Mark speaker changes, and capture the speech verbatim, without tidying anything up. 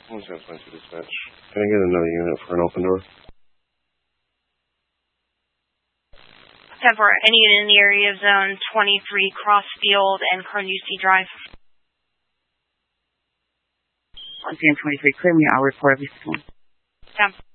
Speaker 1: One seven point two dispatch. Can I get another unit for an open door?
Speaker 2: ten four, any unit in the area of zone twenty-three, Crossfield and Carnoustie Drive.
Speaker 3: one P M twenty-three, clear me, I'll report everything.
Speaker 2: ten.